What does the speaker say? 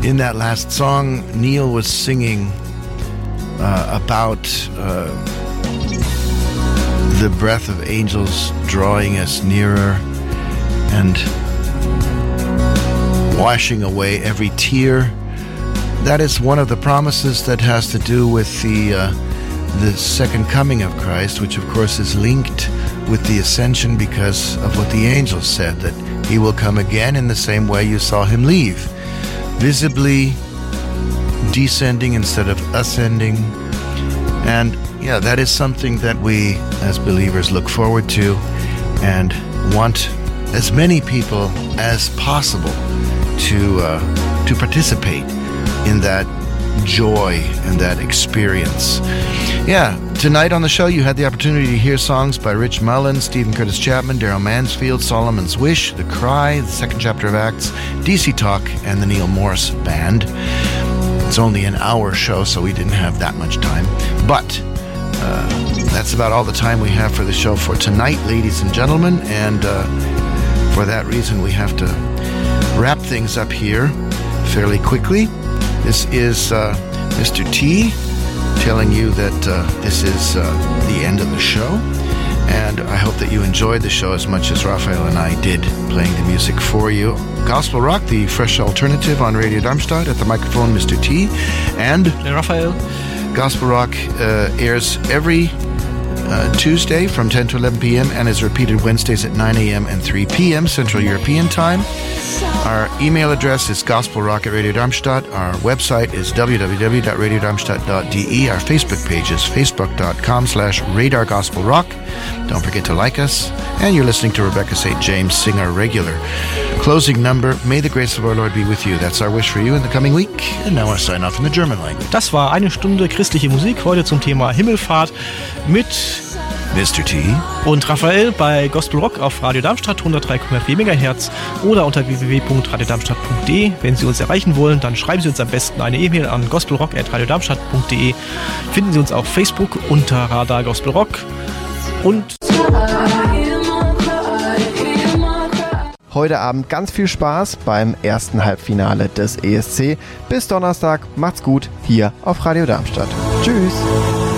In that last song, Neil was singing about the breath of angels drawing us nearer and washing away every tear. That is one of the promises that has to do with the second coming of Christ, which of course is linked with the ascension because of what the angels said, that he will come again in the same way you saw him leave, visibly descending instead of ascending. And yeah, that is something that we as believers look forward to and want as many people as possible to participate in that joy and that experience. Yeah, tonight on the show you had the opportunity to hear songs by Rich Mullins, Stephen Curtis Chapman, Daryl Mansfield, Solomon's Wish, The Cry, the second chapter of Acts, DC Talk, and the Neil Morris Band. It's only an hour show, so we didn't have that much time. But that's about all the time we have for the show for tonight, ladies and gentlemen. And for that reason, we have to wrap things up here fairly quickly. This is Mr. T telling you that this is the end of the show. And I hope that you enjoyed the show as much as Raphael and I did playing the music for you. Gospel Rock, the fresh alternative on Radio Darmstadt. At the microphone, Mr. T. And Raphael. Gospel Rock airs every Tuesday from 10 to 11 p.m. and is repeated Wednesdays at 9 a.m. and 3 p.m. Central European Time. Our email address is gospelrock@radiodarmstadt. Our website is www.radiodarmstadt.de. Our Facebook page is facebook.com/radargospelrock. Don't forget to like us. And you're listening to Rebecca St. James sing our regular closing number, May the grace of our Lord be with you. That's our wish for you in the coming week. And now I sign off in the German language. Das war eine Stunde christliche Musik, heute zum Thema Himmelfahrt mit Mr. T und Raphael bei Gospel Rock auf Radio Darmstadt 103,4 MHz oder unter www.radiodarmstadt.de. Wenn Sie uns erreichen wollen, dann schreiben Sie uns am besten eine E-Mail an gospelrock@radiodarmstadt.de. Finden Sie uns auf Facebook unter Radar Gospel Rock und heute Abend ganz viel Spaß beim ersten Halbfinale des ESC. Bis Donnerstag, macht's gut hier auf Radio Darmstadt. Tschüss!